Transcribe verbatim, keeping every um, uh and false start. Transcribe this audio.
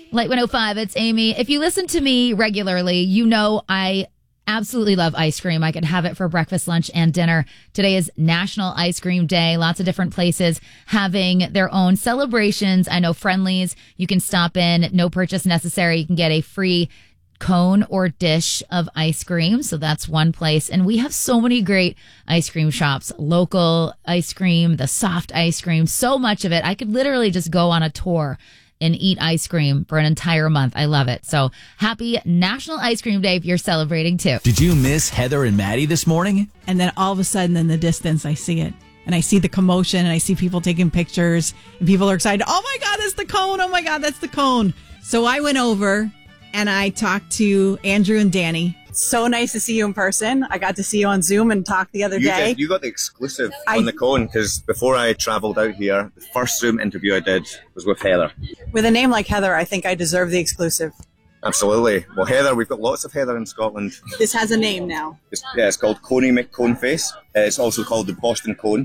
Light one oh five, it's Amy. If you listen to me regularly, you know I absolutely love ice cream. I could have it for breakfast, lunch, and dinner. Today is National Ice Cream Day. Lots of different places having their own celebrations. I know Friendly's, you can stop in, no purchase necessary. You can get a free cone or dish of ice cream. So that's one place. And we have so many great ice cream shops, local ice cream, the soft ice cream, so much of it. I could literally just go on a tour and eat ice cream for an entire month. I love it. So happy National Ice Cream Day if you're celebrating too. Did you miss Heather and Maddie this morning? And then all of a sudden in the distance, I see it. And I see the commotion and I see people taking pictures and people are excited. Oh my God, that's the cone. Oh my God, that's the cone. So I went over and I talked to Andrew and Danny. So nice to see you in person. I got to see you on Zoom and talk the other you day. Did, you got the exclusive I, on the cone because before I travelled out here, the first Zoom interview I did was with Heather. With a name like Heather, I think I deserve the exclusive. Absolutely. Well, Heather, we've got lots of Heather in Scotland. This has a name now. It's, yeah, it's called Coney McConeface. It's also called the Boston Cone.